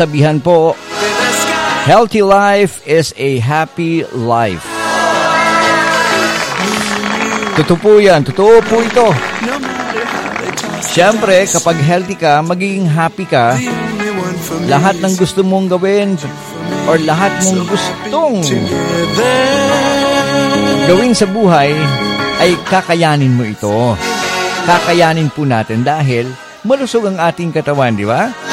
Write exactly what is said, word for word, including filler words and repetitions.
Sabihan po, healthy life is a happy life. Totoo po yan. Totoo po ito. Siyempre, kapag healthy ka, magiging happy ka, lahat ng gusto mong gawin or lahat mong gustong gawin sa buhay ay kakayanin mo ito. Kakayanin po natin dahil malusog ang ating katawan, di ba?